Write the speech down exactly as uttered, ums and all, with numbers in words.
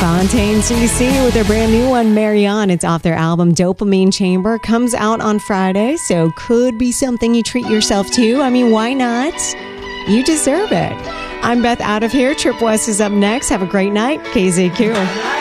Fontaine C C with their brand new one, Marry On. It's off their album Dopamine Chamber. Comes out on Friday, so could be something you treat yourself to. I mean, why not? You deserve it. I'm Beth out of here. Trip West is up next. Have a great night. K Z Q.